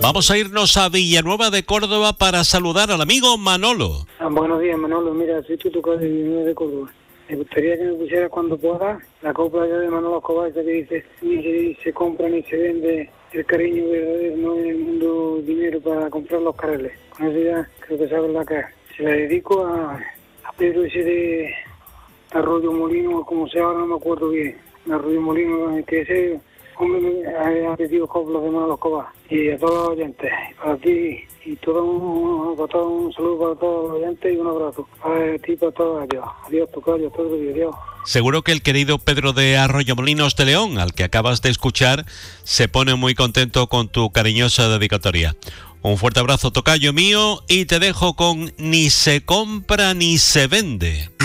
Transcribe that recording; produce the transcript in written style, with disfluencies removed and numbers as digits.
Vamos a irnos a Villanueva de Córdoba para saludar al amigo Manolo. Buenos días, Manolo. Mira, soy tu tocador de Villanueva de Córdoba. Me gustaría que me pusieras cuando pueda la copla de Manolo Escobar que dice: ni se compra ni se vende el cariño verdadero, no en el mundo dinero para comprar los carreles. Con eso ya creo que sabes la que es. Se la dedico a Pedro ese de Arroyo Molino, como sea ahora no me acuerdo bien. Arroyo Molino, que ese hombre me ha pedido coplas de Manolo Escobar. Y a todos los oyentes, para ti y un saludo para todos los oyentes y un abrazo para ti y para todos ellos. Adiós, tocayo, hasta otro día, adiós. Seguro que el querido Pedro de Arroyomolinos de León, al que acabas de escuchar, se pone muy contento con tu cariñosa dedicatoria. Un fuerte abrazo, tocayo mío, y te dejo con Ni se compra ni se vende.